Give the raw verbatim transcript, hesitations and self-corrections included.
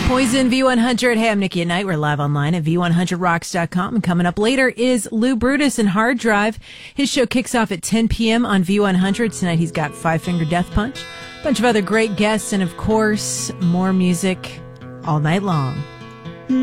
Poison V one hundred. Hey, I'm Nikki at Night. We're live online at V one hundred rocks dot com. And coming up later is Lou Brutus and Hard Drive. His show kicks off at ten p.m. on V one hundred. Tonight he's got Five Finger Death Punch, a bunch of other great guests, and of course, more music all night long.